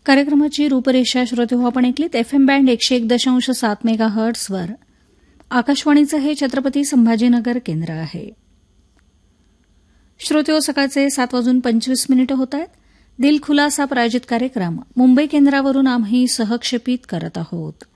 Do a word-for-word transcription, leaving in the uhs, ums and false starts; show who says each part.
Speaker 1: कार्यक्रमाची रूपरेषा श्रोते हो आपण ऐकलीत एफ एम बँड एकशे एक दशांश सात मेगा हर्ट्सवर. आकाशवाणीचं हे छत्रपती संभाजीनगर केंद्र आहे. श्रोते हो सकाळचे सात वाजून पंचवीस मिनिटं होत आहेत. दिल खुलासा प्रायोजित कार्यक्रम मुंबई केंद्रावरून आम्ही सहक्षेपित करत आहोत.